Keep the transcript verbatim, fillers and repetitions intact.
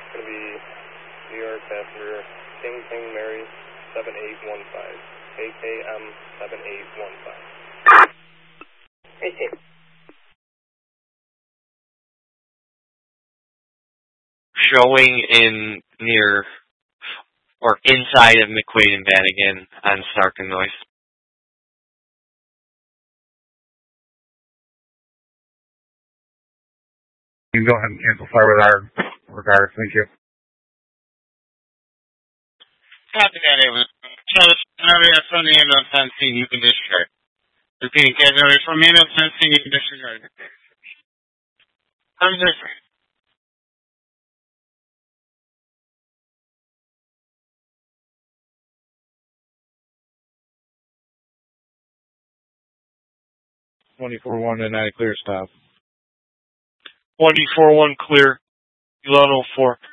going to be New York passenger King King Mary seven eight one five. K K M seven eight one five. eighteen. Showing in near or inside of McQuaid and Vanagon on Stark and Noise. You can go ahead and amplify with our regards. Thank you. Copy that, Ava. So, Canaria from the ambulance on scene, you can disregard. Repeating, Canaria from the ambulance on scene, you can disregard. I'm different. twenty-four one and nine clear stop. twenty-four one clear. eleven oh four.